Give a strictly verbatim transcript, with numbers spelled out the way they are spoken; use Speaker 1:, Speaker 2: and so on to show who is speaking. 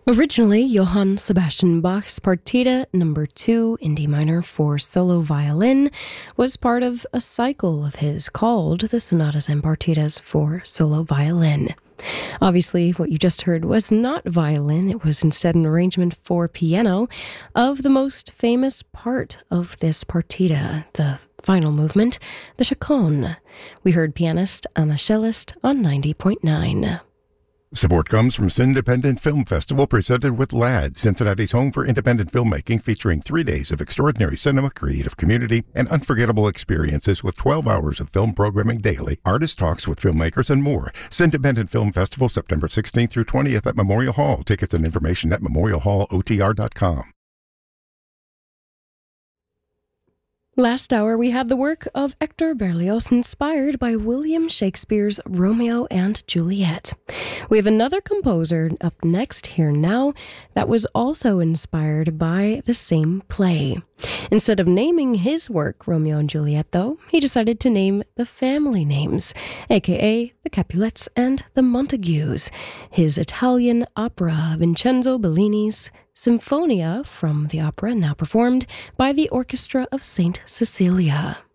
Speaker 1: Originally, Johann Sebastian Bach's Partita Number two in D minor for solo violin was part of a cycle of his called the Sonatas and Partitas for solo violin. Obviously, what you just heard was not violin. It was instead an arrangement for piano of the most famous part of this partita, the final movement, the chaconne. We heard pianist Anna Schellest on ninety point nine.
Speaker 2: Support comes from Independent Film Festival, presented with LAD, Cincinnati's home for independent filmmaking, featuring three days of extraordinary cinema, creative community, and unforgettable experiences with twelve hours of film programming daily, artist talks with filmmakers, and more. Independent Film Festival, September sixteenth through twentieth at Memorial Hall. Tickets and information at memorial hall o t r dot com.
Speaker 1: Last hour, we had the work of Hector Berlioz inspired by William Shakespeare's Romeo and Juliet. We have another composer up next here now that was also inspired by the same play. Instead of naming his work Romeo and Juliet, though, he decided to name the family names, aka the Capulets and the Montagues, his Italian opera Vincenzo Bellini's Symphonia from the opera, now performed by the Orchestra of Saint Cecilia.